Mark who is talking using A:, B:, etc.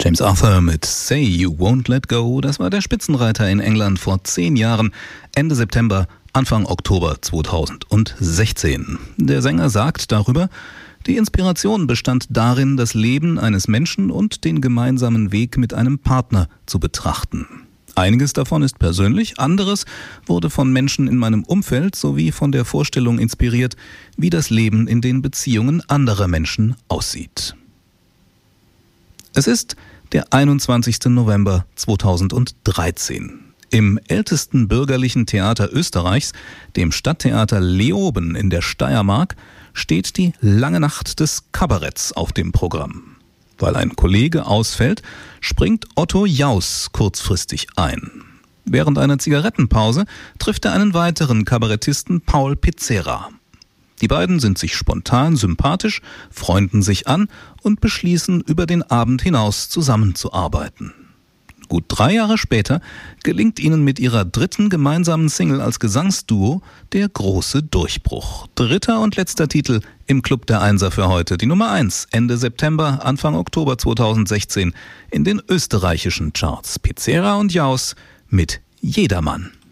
A: James Arthur mit Say You Won't Let Go, das war der Spitzenreiter in England vor 10 Jahren, Ende September, Anfang Oktober 2016. Der Sänger sagt darüber, die Inspiration bestand darin, das Leben eines Menschen und den gemeinsamen Weg mit einem Partner zu betrachten. Einiges davon ist persönlich, anderes wurde von Menschen in meinem Umfeld sowie von der Vorstellung inspiriert, wie das Leben in den Beziehungen anderer Menschen aussieht. Es ist der 21. November 2013. Im ältesten bürgerlichen Theater Österreichs, dem Stadttheater Leoben in der Steiermark, steht die Lange Nacht des Kabaretts auf dem Programm. Weil ein Kollege ausfällt, springt Otto Jaus kurzfristig ein. Während einer Zigarettenpause trifft er einen weiteren Kabarettisten, Paul Pizzera. Die beiden sind sich spontan sympathisch, freunden sich an und beschließen, über den Abend hinaus zusammenzuarbeiten. Gut 3 Jahre später gelingt ihnen mit ihrer 3. gemeinsamen Single als Gesangsduo der große Durchbruch. 3. und letzter Titel im Club der Einser für heute. Die Nummer 1 Ende September, Anfang Oktober 2016 in den österreichischen Charts. Pizzera und Jaus mit Jedermann.